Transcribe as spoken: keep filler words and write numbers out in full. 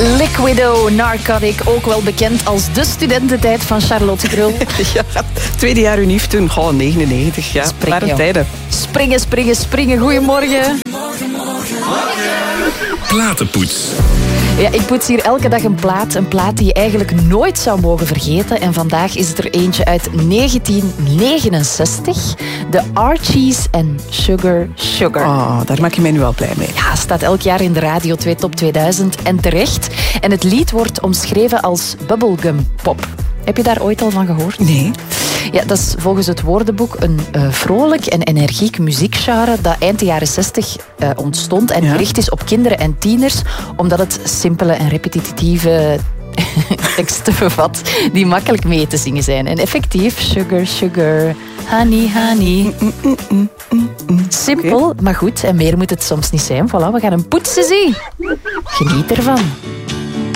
Liquido, Narcotic, ook wel bekend als de studententijd van Charlotte Krul. Ja, tweede jaar unief toen, oh, negenennegentig, ja. Spring, waren tijden. Springen, springen, springen. Goedemorgen. Morgen, morgen, morgen. Platenpoets. Ja, ik poets hier elke dag een plaat. Een plaat die je eigenlijk nooit zou mogen vergeten. En vandaag is het er eentje uit negentien negenenzestig. De Archies en Sugar Sugar. Oh, daar maak je mij nu wel blij mee. Ja, staat elk jaar in de Radio twee Top tweeduizend en terecht. En het lied wordt omschreven als bubblegum pop. Heb je daar ooit al van gehoord? Nee. Ja, dat is volgens het woordenboek een uh, vrolijk en energiek muziekgenre dat eind de jaren zestig uh, ontstond en ja? gericht is op kinderen en tieners, omdat het simpele en repetitieve teksten bevat die makkelijk mee te zingen zijn. En effectief, sugar, sugar, honey, honey. Mm, mm, mm, mm, mm. Simpel, okay. Maar goed. En meer moet het soms niet zijn. Voilà, we gaan een poetsen zien. Geniet ervan.